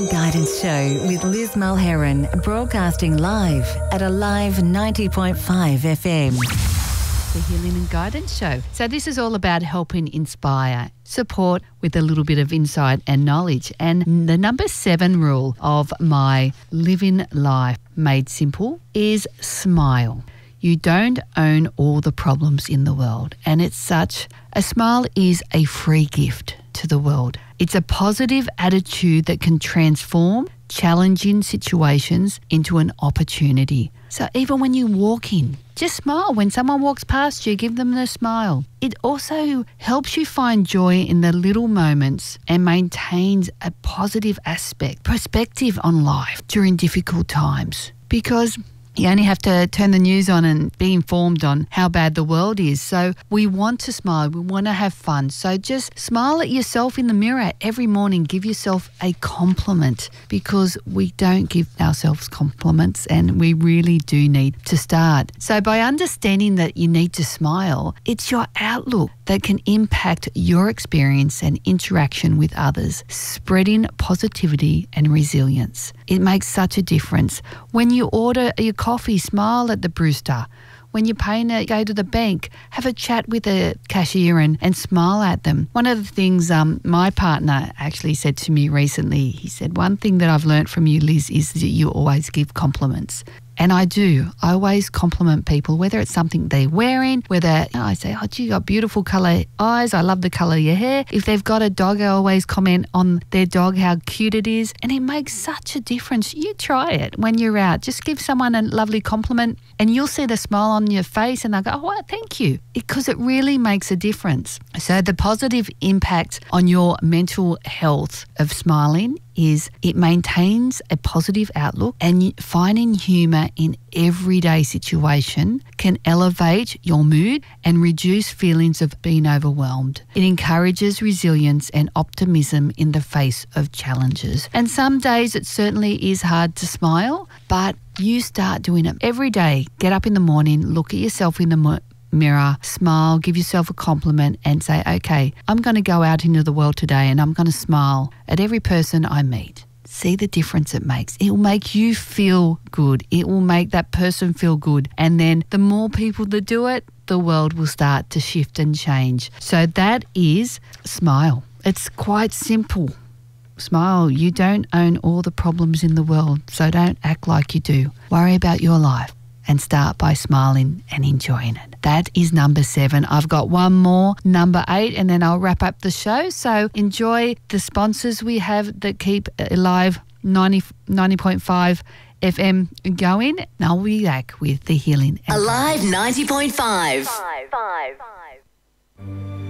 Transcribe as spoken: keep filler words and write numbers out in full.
Guidance Show with Liz Mulheron, broadcasting live at Alive ninety point five F M. The Healing and Guidance Show. So this is all about helping inspire, support with a little bit of insight and knowledge. And the number seven rule of my Living Life Made Simple is smile. You don't own all the problems in the world. And it's such, a smile is a free gift to the world. It's a positive attitude that can transform challenging situations into an opportunity. So even when you walk in, just smile. When someone walks past you, give them a smile. It also helps you find joy in the little moments and maintains a positive aspect, perspective on life during difficult times. Because you only have to turn the news on and be informed on how bad the world is. So we want to smile. We want to have fun. So just smile at yourself in the mirror every morning. Give yourself a compliment, because we don't give ourselves compliments and we really do need to start. So by understanding that you need to smile, it's your outlook that can impact your experience and interaction with others, spreading positivity and resilience. It makes such a difference. When you order your coffee, smile at the barista. When you pay, go to the bank, have a chat with a cashier and, and smile at them. One of the things um, my partner actually said to me recently, he said, one thing that I've learnt from you, Liz, is that you always give compliments. And I do. I always compliment people, whether it's something they're wearing, whether you know, I say, oh, gee, you got beautiful colour eyes. I love the colour of your hair. If they've got a dog, I always comment on their dog, how cute it is. And it makes such a difference. You try it when you're out. Just give someone a lovely compliment and you'll see the smile on your face and they'll go, oh, well, thank you. Because it really makes a difference. So the positive impact on your mental health of smiling is it maintains a positive outlook, and finding humour in everyday situation can elevate your mood and reduce feelings of being overwhelmed. It encourages resilience and optimism in the face of challenges. And some days it certainly is hard to smile, but you start doing it every day. Get up in the morning, look at yourself in the mo- mirror, smile, give yourself a compliment and say, okay, I'm going to go out into the world today and I'm going to smile at every person I meet. See the difference it makes. It will make you feel good. It will make that person feel good. And then the more people that do it, the world will start to shift and change. So that is smile. It's quite simple. Smile. You don't own all the problems in the world, so don't act like you do. Worry about your life and start by smiling and enjoying it. That is number seven. I've got one more, number eight, and then I'll wrap up the show. So enjoy the sponsors we have that keep Alive ninety point five F M going. And I'll be back with the Healing. Alive ninety point five. Five, five, five.